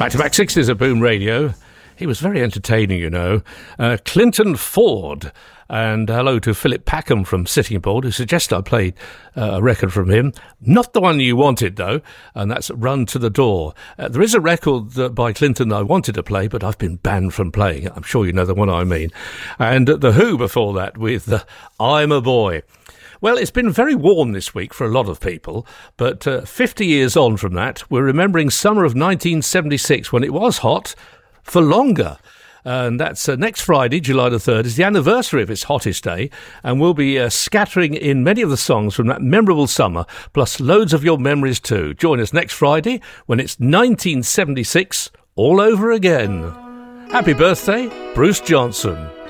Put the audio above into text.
Back-to-back 60s at Boom Radio. He was very entertaining, you know. Clinton Ford. And hello to Philip Packham from Sitting Board, who suggested I played a record from him. Not the one you wanted, though, and that's Run to the Door. There is a record by Clinton that I wanted to play, but I've been banned from playing it. I'm sure you know the one I mean. And The Who before that with I'm a Boy. Well, it's been very warm this week for a lot of people, but 50 years on from that, we're remembering summer of 1976 when it was hot for longer. And that's next Friday, July the 3rd, is the anniversary of its hottest day, and we'll be scattering in many of the songs from that memorable summer, plus loads of your memories too. Join us next Friday when it's 1976 all over again. Happy birthday, Bruce Johnson.